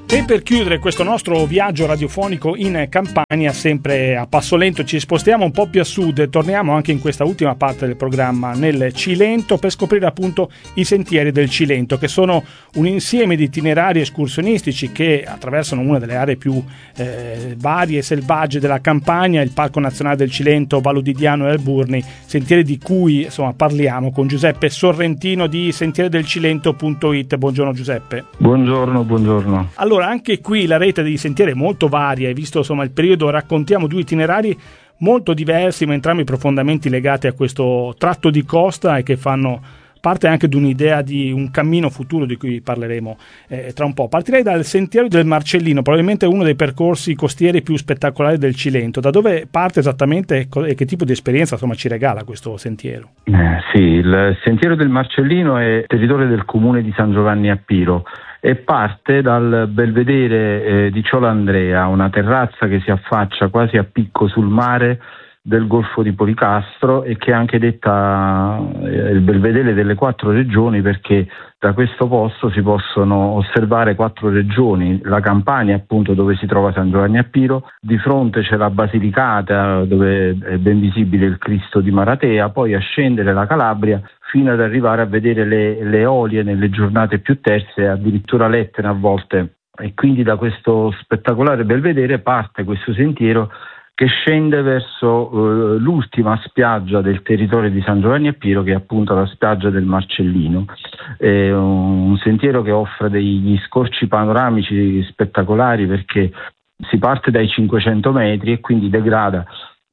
E per chiudere questo nostro viaggio radiofonico in Campania, sempre a passo lento, ci spostiamo un po' più a sud e torniamo anche in questa ultima parte del programma nel Cilento per scoprire appunto i sentieri del Cilento, che sono un insieme di itinerari escursionistici che attraversano una delle aree più varie e selvagge della Campania, il Parco Nazionale del Cilento, Vallo di Diano e Alburni, sentieri di cui insomma parliamo con Giuseppe Sorrentino di sentieriodelcilento.it. Buongiorno Giuseppe. Buongiorno. Allora, anche qui la rete dei sentieri è molto varia, e visto insomma il periodo raccontiamo due itinerari molto diversi ma entrambi profondamente legati a questo tratto di costa e che fanno parte anche di un'idea di un cammino futuro di cui parleremo tra un po'. Partirei dal sentiero del Marcellino, probabilmente uno dei percorsi costieri più spettacolari del Cilento. Da dove parte esattamente e che tipo di esperienza insomma ci regala questo sentiero? Sì, il sentiero del Marcellino è territorio del comune di San Giovanni a Piro e parte dal belvedere di Ciolandrea, una terrazza che si affaccia quasi a picco sul mare del Golfo di Policastro e che è anche detta il belvedere delle 4 regioni, perché da questo posto si possono osservare 4 regioni: la Campania, appunto, dove si trova San Giovanni a Piro, di fronte c'è la Basilicata dove è ben visibile il Cristo di Maratea, poi a scendere la Calabria fino ad arrivare a vedere le Eolie nelle giornate più terse, addirittura l'Etna a volte. E quindi da questo spettacolare belvedere parte questo sentiero che scende verso l'ultima spiaggia del territorio di San Giovanni a Piro, che è appunto la spiaggia del Marcellino. È un sentiero che offre degli scorci panoramici spettacolari, perché si parte dai 500 metri e quindi degrada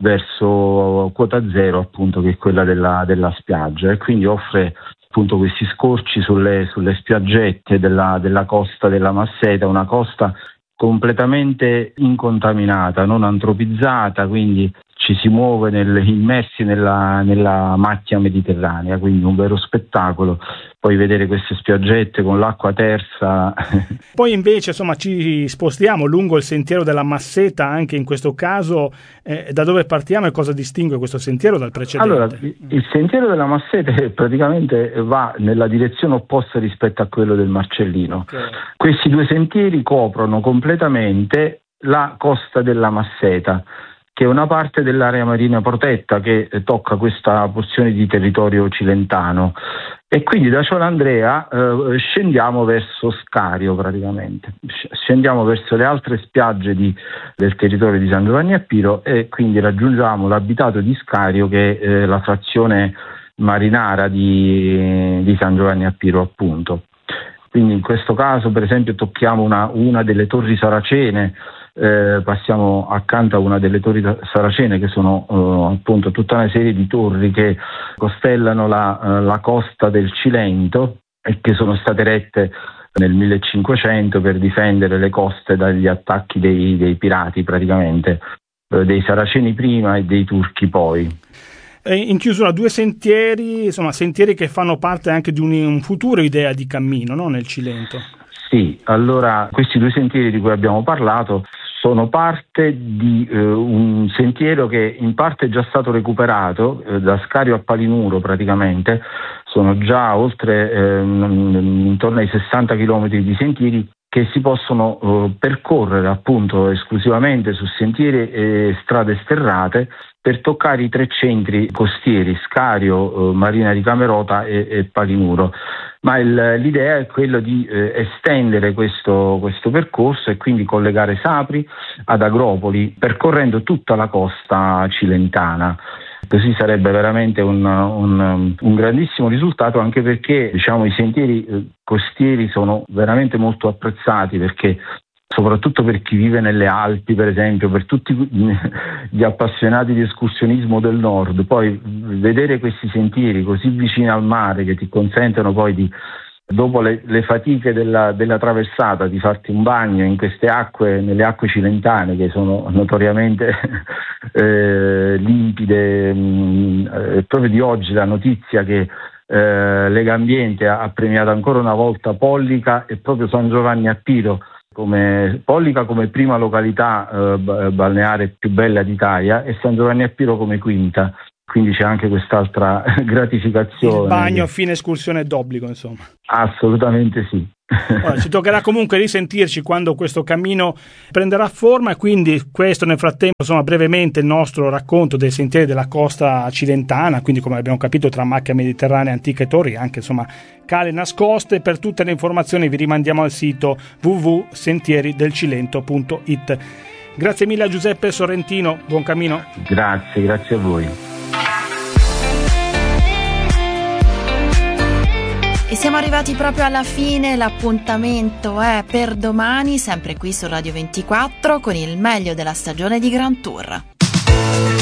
verso quota zero, appunto, che è quella della spiaggia, e quindi offre appunto questi scorci sulle spiaggette della costa della Masseta, una costa completamente incontaminata, non antropizzata, quindi ci si muove immersi nella macchia mediterranea, quindi un vero spettacolo. Poi vedere queste spiaggette con l'acqua tersa. Poi invece insomma ci spostiamo lungo il sentiero della Masseta, anche in questo caso da dove partiamo e cosa distingue questo sentiero dal precedente? Allora, il sentiero della Masseta praticamente va nella direzione opposta rispetto a quello del Marcellino. Okay. Questi due sentieri coprono completamente la costa della Masseta, che è una parte dell'area marina protetta che tocca questa porzione di territorio cilentano, e quindi da Ciolandrea scendiamo verso Scario, praticamente scendiamo verso le altre spiagge del territorio di San Giovanni a Piro, e quindi raggiungiamo l'abitato di Scario, che è la frazione marinara di San Giovanni a Piro, appunto. Quindi in questo caso, per esempio, tocchiamo una delle torri saracene. Passiamo accanto a una delle torri saracene, che sono appunto tutta una serie di torri che costellano la costa del Cilento e che sono state erette nel 1500 per difendere le coste dagli attacchi dei pirati, praticamente dei saraceni prima e dei turchi poi. In chiusura, due sentieri, insomma sentieri che fanno parte anche di un futuro idea di cammino, no? Nel Cilento. Sì, allora questi due sentieri di cui abbiamo parlato sono parte di un sentiero che in parte è già stato recuperato da Scario a Palinuro, praticamente sono già oltre intorno ai 60 chilometri di sentieri che si possono percorrere appunto esclusivamente su sentieri e strade sterrate per toccare i 3 centri costieri: Scario, Marina di Camerota e Palinuro. Ma l'idea è quella di estendere questo percorso e quindi collegare Sapri ad Agropoli, percorrendo tutta la costa cilentana. Così sarebbe veramente un grandissimo risultato, anche perché i sentieri costieri sono veramente molto apprezzati, perché soprattutto per chi vive nelle Alpi, per esempio, per tutti gli appassionati di escursionismo del nord, poi vedere questi sentieri così vicini al mare, che ti consentono poi di, dopo le fatiche della traversata, di farti un bagno in queste acque, nelle acque cilentane, che sono notoriamente limpide. Proprio di oggi la notizia che Legambiente ha premiato ancora una volta Pollica e proprio San Giovanni a Piro, Pollica come prima località balneare più bella d'Italia e San Giovanni a Piro come quinta, quindi c'è anche quest'altra gratificazione. Il bagno a fine escursione d'obbligo, insomma. Assolutamente sì. Allora, ci toccherà comunque risentirci quando questo cammino prenderà forma, e quindi questo nel frattempo, insomma, brevemente il nostro racconto dei sentieri della costa cilentana, quindi come abbiamo capito tra macchia mediterranea, antica e torri, anche insomma cale nascoste. Per tutte le informazioni vi rimandiamo al sito www.sentieridel-cilento.it. Grazie mille a Giuseppe Sorrentino, buon cammino. Grazie a voi. E siamo arrivati proprio alla fine, l'appuntamento è per domani, sempre qui su Radio 24, con il meglio della stagione di Grand Tour.